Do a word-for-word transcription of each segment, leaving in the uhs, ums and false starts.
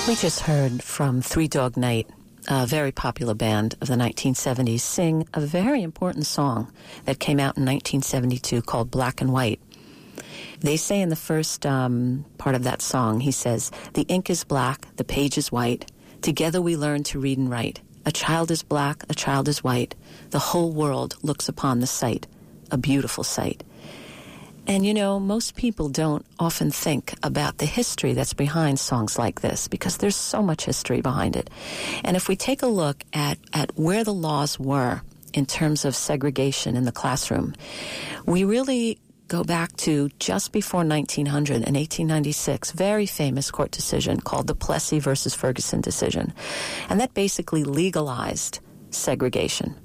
We just heard from Three Dog Night, a very popular band of the nineteen seventies, sing a very important song that came out in nineteen seventy-two called Black and White. They say in the first um, part of that song, he says, "The ink is black, the page is white. Together we learn to read and write. A child is black, a child is white. The whole world looks upon the sight, a beautiful sight." And, you know, most people don't often think about the history that's behind songs like this because there's so much history behind it. And if we take a look at, at where the laws were in terms of segregation in the classroom, we really go back to just before nineteen hundred, in eighteen ninety-six, very famous court decision called the Plessy versus Ferguson decision. And that basically legalized segregation.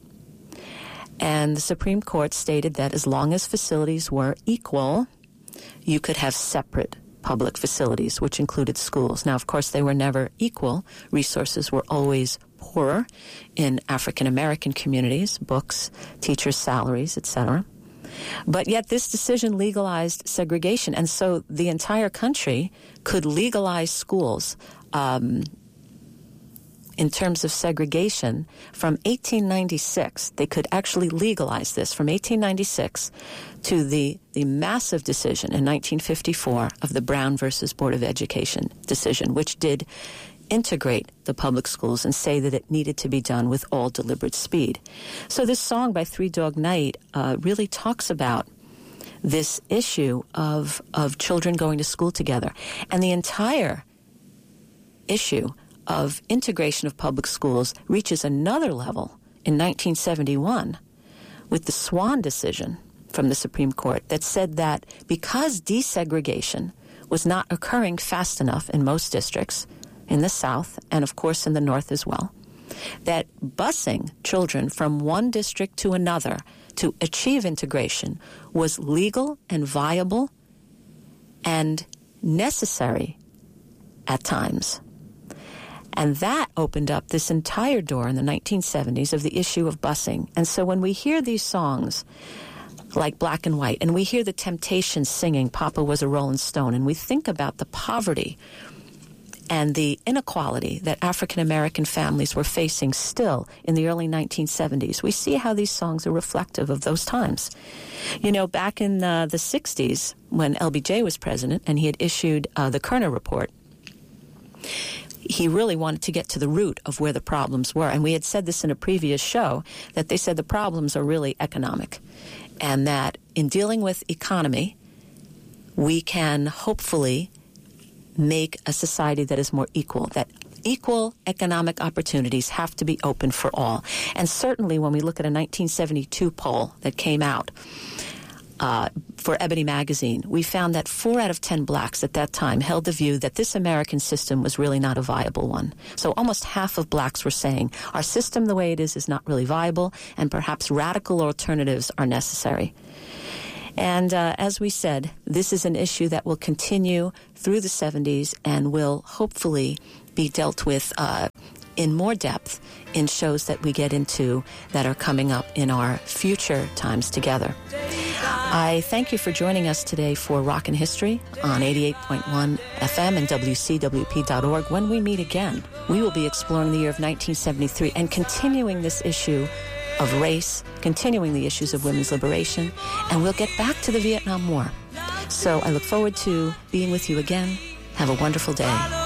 And the Supreme Court stated that as long as facilities were equal, you could have separate public facilities, which included schools. Now, of course, they were never equal. Resources were always poorer in African-American communities, books, teachers' salaries, et cetera. But yet this decision legalized segregation, and so the entire country could legalize schools um in terms of segregation from eighteen ninety-six. They could actually legalize this from eighteen ninety-six to the, the massive decision in nineteen fifty-four of the Brown versus Board of Education decision, which did integrate the public schools and say that it needed to be done with all deliberate speed. So this song by Three Dog Night uh, really talks about this issue of, of children going to school together. And the entire issue of integration of public schools reaches another level in nineteen seventy-one with the Swan decision from the Supreme Court that said that because desegregation was not occurring fast enough in most districts, in the South and, of course, in the North as well, that busing children from one district to another to achieve integration was legal and viable and necessary at times. And that opened up this entire door in the nineteen seventies of the issue of busing. And so when we hear these songs like Black and White, and we hear the Temptations singing Papa Was a Rolling Stone, and we think about the poverty and the inequality that African-American families were facing still in the early nineteen seventies, we see how these songs are reflective of those times. You know, back in uh, the sixties, when L B J was president and he had issued uh, the Kerner Report, he really wanted to get to the root of where the problems were. And we had said this in a previous show, that they said the problems are really economic. And that in dealing with economy, we can hopefully make a society that is more equal, that equal economic opportunities have to be open for all. And certainly when we look at a nineteen seventy-two poll that came out, Uh, for Ebony Magazine, we found that four out of ten blacks at that time held the view that this American system was really not a viable one. So almost half of blacks were saying, our system the way it is is not really viable, and perhaps radical alternatives are necessary. And uh, as we said, this is an issue that will continue through the seventies and will hopefully be dealt with uh, in more depth in shows that we get into that are coming up in our future times together. I thank you for joining us today for Rockin' History on eighty-eight point one F M and W C W P dot org. When we meet again, we will be exploring the year of nineteen seventy-three and continuing this issue of race, continuing the issues of women's liberation, and we'll get back to the Vietnam War. So I look forward to being with you again. Have a wonderful day.